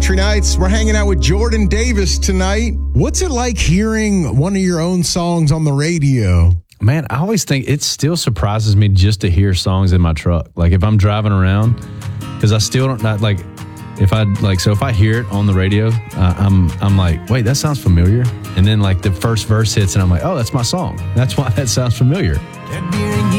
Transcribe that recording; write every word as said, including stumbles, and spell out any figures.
Country Nights. We're hanging out with Jordan Davis tonight. What's it like hearing one of your own songs on the radio? Man, I always think it still surprises me just to hear songs in my truck. Like if I'm driving around, because I still don't not like if I like so if I hear it on the radio, uh, I'm I'm like, wait, that sounds familiar. And then like the first verse hits, and I'm like, oh, that's my song. That's why that sounds familiar.